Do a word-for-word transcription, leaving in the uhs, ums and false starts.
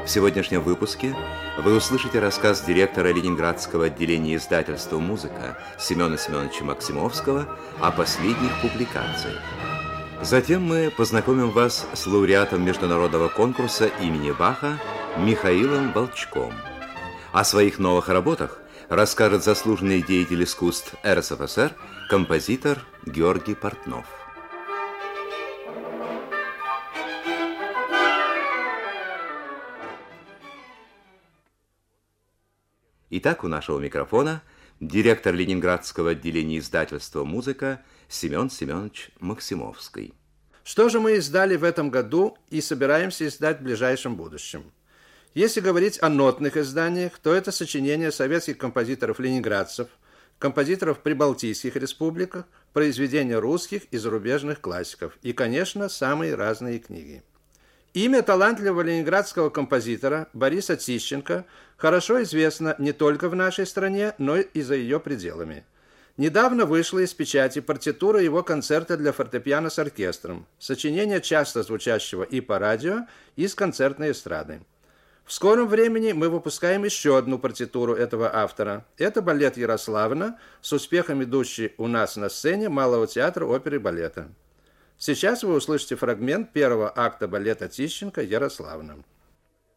В сегодняшнем выпуске вы услышите рассказ директора Ленинградского отделения издательства «Музыка» Семена Семеновича Максимовского о последних публикациях. Затем мы познакомим вас с лауреатом международного конкурса имени Баха Михаилом Волчком. О своих новых работах расскажет заслуженный деятель искусств эр эс эф эс эр, композитор Георгий Портнов. Итак, у нашего микрофона директор Ленинградского отделения издательства «Музыка» Семен Семенович Максимовский. Что же мы издали в этом году и собираемся издать в ближайшем будущем? Если говорить о нотных изданиях, то это сочинения советских композиторов-ленинградцев, композиторов прибалтийских республик, произведения русских и зарубежных классиков и, конечно, самые разные книги. Имя талантливого ленинградского композитора Бориса Тищенко хорошо известно не только в нашей стране, но и за ее пределами. Недавно вышла из печати партитура его концерта для фортепиано с оркестром, сочинение, часто звучащего и по радио, и с концертной эстрады. В скором времени мы выпускаем еще одну партитуру этого автора. Это балет «Ярославна», с успехом идущий у нас на сцене Малого театра оперы и балета. Сейчас вы услышите фрагмент первого акта балета Тищенко «Ярославна».